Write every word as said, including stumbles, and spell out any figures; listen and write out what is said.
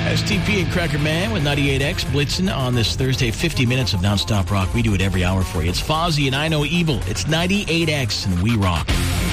S T P and Cracker Man with ninety-eight X blitzing on this Thursday. fifty minutes of nonstop rock. We do it every hour for you. It's Fozzy and I Know Evil. It's ninety-eight X and we rock.